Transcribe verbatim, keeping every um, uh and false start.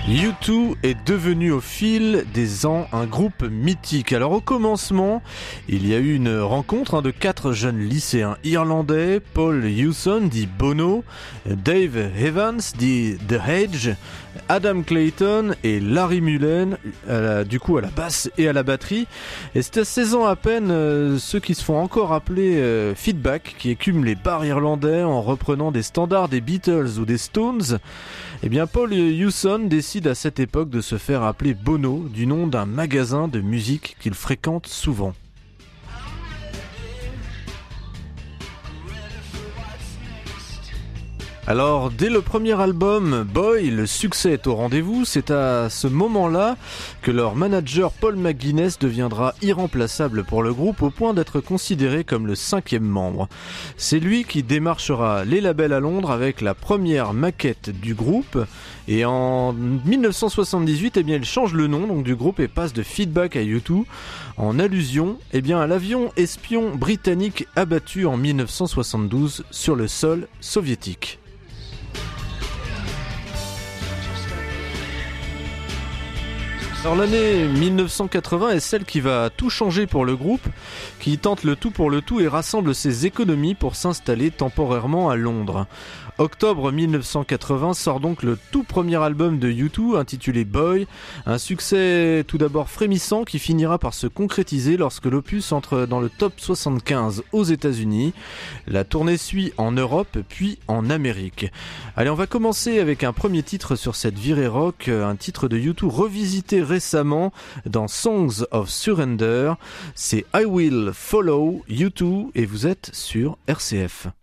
U deux est devenu au fil des ans un groupe mythique. Alors au commencement, il y a eu une rencontre hein, de quatre jeunes lycéens irlandais, Paul Hewson dit Bono, Dave Evans dit The Edge, Adam Clayton et Larry Mullen, à la, du coup à la basse et à la batterie. Et c'est à seize ans à peine euh, ceux qui se font encore appeler euh, Feedback, qui écument les bars irlandais en reprenant des standards des Beatles ou des Stones. Eh bien Paul Hewson décide à cette époque de se faire appeler Bono, du nom d'un magasin de musique qu'il fréquente souvent. Alors, dès le premier album, Boy, le succès est au rendez-vous. C'est à ce moment-là que leur manager Paul McGuinness deviendra irremplaçable pour le groupe au point d'être considéré comme le cinquième membre. C'est lui qui démarchera les labels à Londres avec la première maquette du groupe. Et en dix-neuf cent soixante-dix-huit, eh bien, il change le nom donc, du groupe et passe de Feedback à U deux en allusion eh bien, à l'avion espion britannique abattu en dix-neuf cent soixante-douze sur le sol soviétique. Alors l'année dix-neuf cent quatre-vingts est celle qui va tout changer pour le groupe, qui tente le tout pour le tout et rassemble ses économies pour s'installer temporairement à Londres. Octobre dix-neuf cent quatre-vingts sort donc le tout premier album de U deux intitulé Boy, un succès tout d'abord frémissant qui finira par se concrétiser lorsque l'opus entre dans le top soixante-quinze aux États-Unis. La tournée suit en Europe puis en Amérique. Allez, on va commencer avec un premier titre sur cette virée rock, un titre de U deux revisité récemment dans Songs of Surrender. C'est I Will Follow U deux et vous êtes sur R C F.